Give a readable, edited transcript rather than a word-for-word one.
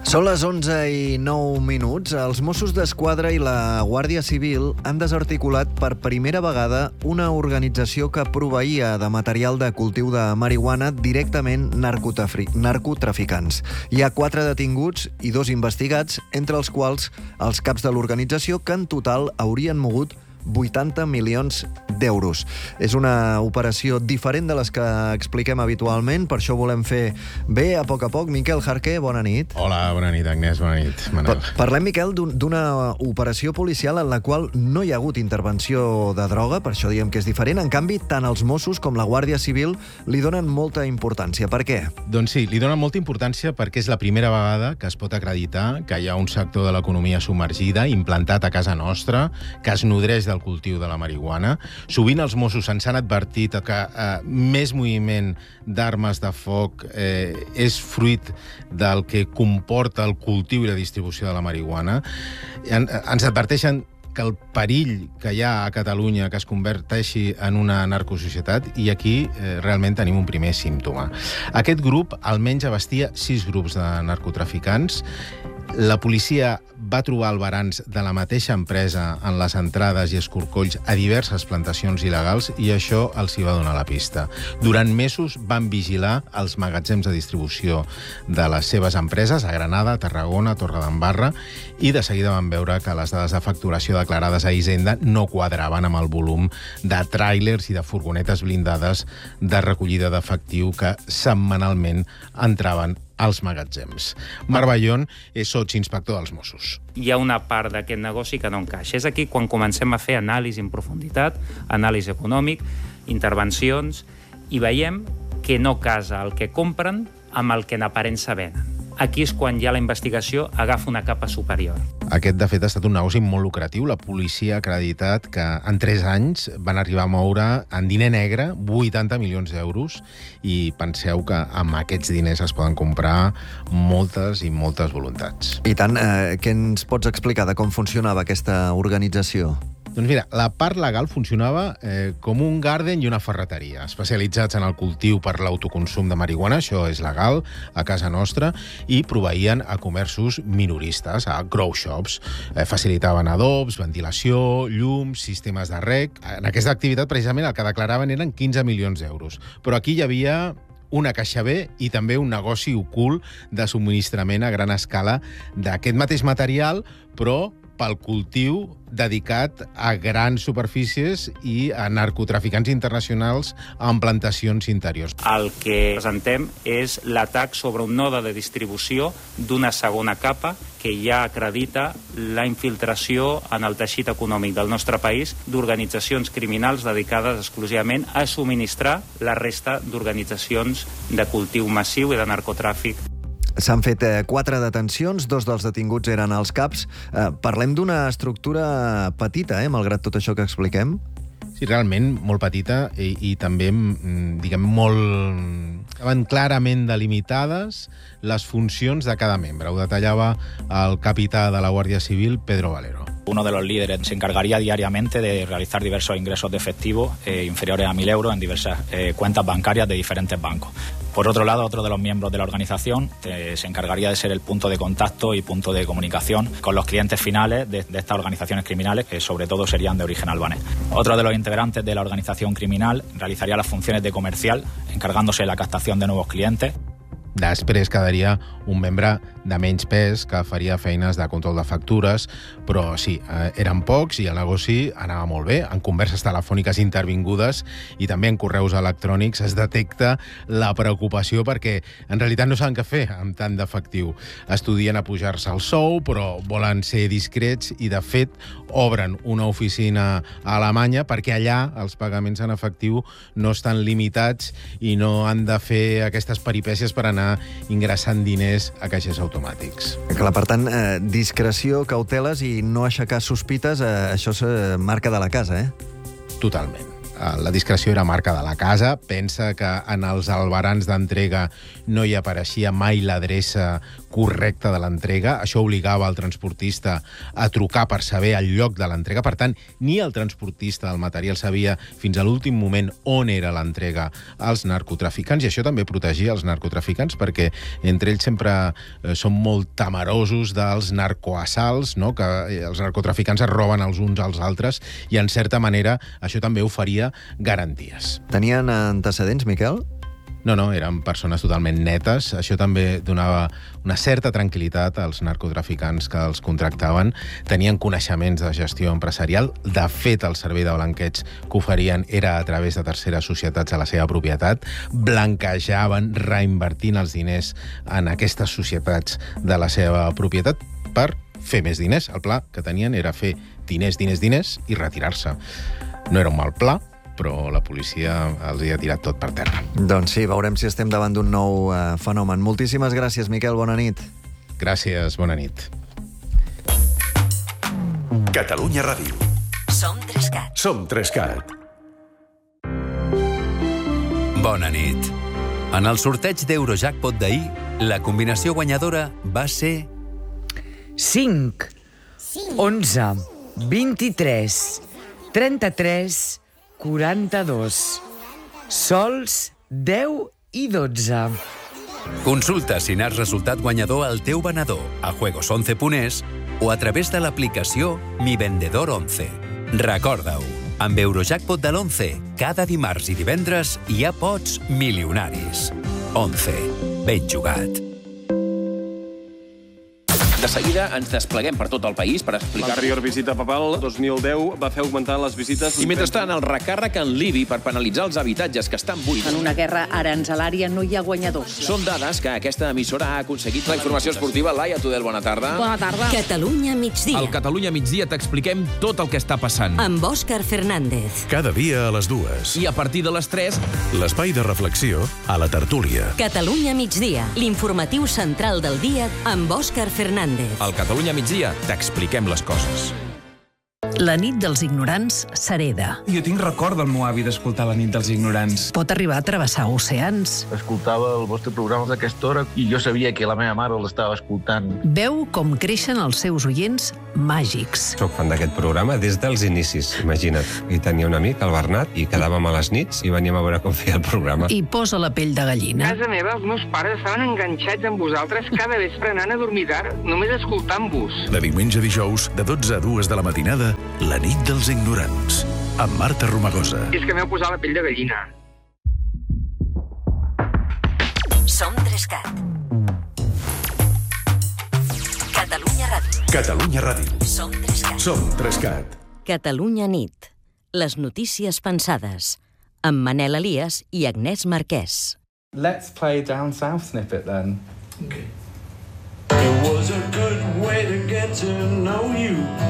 Són les 11:09. Els Mossos d'Esquadra i la Guàrdia Civil han desarticulat per primera vegada una organització que proveïa de material de cultiu de marihuana directament narcotraficants. Hi ha 4 detinguts i 2 investigats, entre els quals els caps de l'organització, que en total haurien mogut 80 milions d'euros. És una operació diferent de les que expliquem habitualment, per això volem fer bé a poc. Miquel Jarque, bona nit. Hola, bona nit, Agnès, bona nit, Manel. Parlem, Miquel, d'una operació policial en la qual no hi ha hagut intervenció de droga, per això diem que és diferent. En canvi, tant els Mossos com la Guàrdia Civil li donen molta importància. Per què? Doncs sí, li donen molta importància perquè és la primera vegada que es pot acreditar que hi ha un sector de l'economia submergida, implantat a casa nostra, que es nodreix del cultiu de la marihuana. Sovint els Mossos ens han advertit que més moviment d'armes de foc és fruit del que comporta el cultiu i la distribució de la marihuana. Ens adverteixen que el perill que hi ha a Catalunya que es converteixi en una narcosocietat, i aquí realment tenim un primer símptoma. Aquest grup almenys abastia 6 grups de narcotraficants. La policia va trobar albarans de la mateixa empresa en les entrades i escorcolls a diverses plantacions il·legals, i això els hi va donar la pista. Durant mesos van vigilar els magatzems de distribució de les seves empreses a Granada, Tarragona, Torredembarra, i de seguida van veure que les dades de facturació declarades a Hisenda no quadraven amb el volum de tràilers i de furgonetes blindades de recollida d'efectiu que setmanalment entraven als magatzems. Marc Ballón és sotsinspector dels Mossos. Hi ha una part d'aquest negoci que no encaixa. És aquí quan comencem a fer anàlisi en profunditat, anàlisi econòmic, intervencions, i veiem que no casa el que compren amb el que en aparença venen. Aquí és quan ja la investigació agafa una capa superior. Aquest, de fet, ha estat un negoci molt lucratiu. La policia ha acreditat que en 3 anys van arribar a moure en diner negre 80 milions d'euros, i penseu que amb aquests diners es poden comprar moltes i moltes voluntats. I tant, què ens pots explicar de com funcionava aquesta organització? Doncs mira, la part legal funcionava com un garden i una ferreteria, especialitzats en el cultiu per l'autoconsum de marihuana, això és legal, a casa nostra, i proveïen a comerços minoristes, a grow shops. Facilitaven adobs, ventilació, llums, sistemes de reg. En aquesta activitat, precisament, el que declaraven eren 15 milions d'euros. Però aquí hi havia una caixa B i també un negoci ocult de subministrament a gran escala d'aquest mateix material, però pel cultiu dedicat a grans superfícies i a narcotraficants internacionals en plantacions interiors. El que presentem és l'atac sobre un node de distribució d'una segona capa que ja acredita la infiltració en el teixit econòmic del nostre país d'organitzacions criminals dedicades exclusivament a subministrar la resta d'organitzacions de cultiu massiu i de narcotràfic. S'han fet 4 detencions, 2 dels detinguts eren els caps. Parlem d'una estructura petita, malgrat tot això que expliquem? Sí, realment molt petita i també, diguem, molt... Estaven clarament delimitades les funcions de cada membre. Ho detallava el capità de la Guàrdia Civil, Pedro Valero. Uno de los líderes se encargaría diariamente de realizar diversos ingresos de efectivo inferiores a 1.000 euros en diversas cuentas bancarias de diferentes bancos. Por otro lado, otro de los miembros de la organización se encargaría de ser el punto de contacto y punto de comunicación con los clientes finales de estas organizaciones criminales, que sobre todo serían de origen albanés. Otro de los integrantes de la organización criminal realizaría las funciones de comercial, encargándose de la captación de nuevos clientes. Després quedaria un membre de menys pes que faria feines de control de factures, però sí, eren pocs i el negoci anava molt bé. En converses telefòniques intervingudes i també en correus electrònics es detecta la preocupació perquè en realitat no saben què fer amb tant d'efectiu. Estudien a pujar-se el sou, però volen ser discrets i, de fet, obren una oficina a Alemanya perquè allà els pagaments en efectiu no estan limitats i no han de fer aquestes peripècies per anar ingressant diners a caixers automàtics. Clar, per tant, discreció, cauteles i no aixecar sospites, això és marca de la casa, Totalment. La discreció era marca de la casa. Pensa que en els albarans d'entrega no hi apareixia mai l'adreça correcta de l'entrega. Això obligava el transportista a trucar per saber el lloc de l'entrega. Per tant, ni el transportista del material sabia fins a l'últim moment on era l'entrega als narcotraficants, i això també protegia els narcotraficants, perquè entre ells sempre són molt temerosos dels narcoassalts, no? Que els narcotraficants es roben els uns als altres, i en certa manera això també oferia garanties. Tenien antecedents, Miquel? No, eren persones totalment netes. Això també donava una certa tranquil·litat als narcotraficants que els contractaven. Tenien coneixements de gestió empresarial. De fet, el servei de blanqueig que oferien era a través de terceres societats a la seva propietat. Blanquejaven reinvertint els diners en aquestes societats de la seva propietat per fer més diners. El pla que tenien era fer diners i retirar-se. No era un mal pla, però la policia els hi ha tirat tot per terra. Doncs sí, veurem si estem davant d'un nou fenomen. Moltíssimes gràcies, Miquel, bona nit. Gràcies, bona nit. Catalunya Ràdio. Som 3CAT. Som 3CAT. Bona nit. En el sorteig d'Eurojackpot d'ahir, la combinació guanyadora va ser 5, 11, 23, 33, 42. Sols 10 i 12. Consulta si n'has resultat guanyador al teu venedor a juegos11.es o a través de l'aplicació Mi Vendedor 11. Recorda-ho, amb Eurojackpot de l'11, cada dimarts i divendres hi ha pots milionaris. 11. Ben jugat. De seguida ens despleguem per tot el país per explicar... L'anterior visita papal, 2010, va fer augmentar les visites... I mentrestant, el recàrrec en l'IBI per penalitzar els habitatges que estan buits. En una guerra aranzelària no hi ha guanyadors. Són dades que aquesta emissora ha aconseguit. La informació esportiva, Laia Tudel, bona tarda. Bona tarda. Catalunya migdia. Al Catalunya migdia t'expliquem tot el que està passant. Amb Òscar Fernández. Cada dia a les 2. I a partir de les 3... L'espai de reflexió a la tertúlia. Catalunya migdia, l'informatiu central del dia amb Òscar Fernández. Al Catalunya migdia t'expliquem les coses. La nit dels ignorants s'hereda. Jo tinc record del meu avi d'escoltar La nit dels ignorants. Pot arribar a travessar oceans. Escoltava el vostre programa d'aquesta hora i jo sabia que la meva mare l'estava escoltant. Veu com creixen els seus oients màgics. Soc fan d'aquest programa des dels inicis, imagina't. I tenia un amic, el Bernat, i quedàvem a les nits i veníem a veure com feia el programa. I posa la pell de gallina. A casa meva, els meus pares estaven enganxats amb vosaltres cada vespre anant a dormir tard, només escoltant-vos. De diumenge a dijous, de 12 a 2 de la matinada, La nit dels ignorants, amb Marta Romagosa. És que m'heu posat la pell de gallina. Som 3CAT. Catalunya Ràdio. Catalunya Ràdio. Som 3CAT. Som 3CAT. Catalunya nit. Les notícies pensades. Amb Manel Elias i Agnès Marquès. Let's play Down South snippet then. Okay. It was a good way to get to know you.